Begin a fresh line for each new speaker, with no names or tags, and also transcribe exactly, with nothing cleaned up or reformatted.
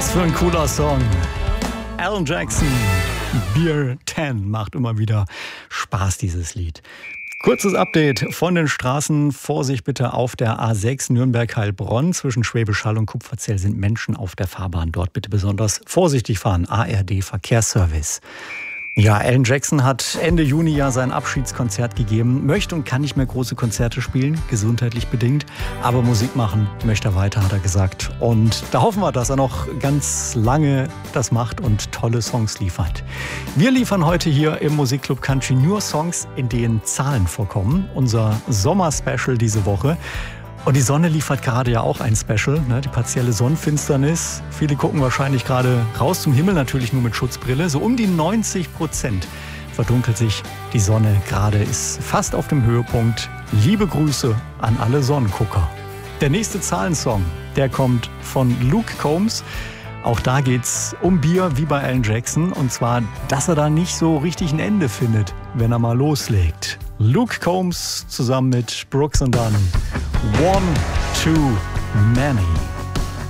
Was für ein cooler Song. Alan Jackson, Beer zehn, macht immer wieder Spaß, dieses Lied. Kurzes Update von den Straßen. Vorsicht bitte auf der A sechs Nürnberg-Heilbronn. Zwischen Schwäbisch Hall und Kupferzell sind Menschen auf der Fahrbahn. Dort bitte besonders vorsichtig fahren. A R D Verkehrsservice. Ja, Alan Jackson hat Ende Juni ja sein Abschiedskonzert gegeben. Möchte und kann nicht mehr große Konzerte spielen, gesundheitlich bedingt. Aber Musik machen möchte er weiter, hat er gesagt. Und da hoffen wir, dass er noch ganz lange das macht und tolle Songs liefert. Wir liefern heute hier im Musikclub Country nur Songs, in denen Zahlen vorkommen. Unser Sommer-Special diese Woche. Und die Sonne liefert gerade ja auch ein Special, ne? Die partielle Sonnenfinsternis. Viele gucken wahrscheinlich gerade raus zum Himmel, natürlich nur mit Schutzbrille. So um die neunzig Prozent verdunkelt sich die Sonne gerade, ist fast auf dem Höhepunkt. Liebe Grüße an alle Sonnengucker. Der nächste Zahlensong, der kommt von Luke Combs. Auch da geht's um Bier wie bei Alan Jackson. Und zwar, dass er da nicht so richtig ein Ende findet, wenn er mal loslegt. Luke Combs zusammen mit Brooks and Dunn. One Too Many.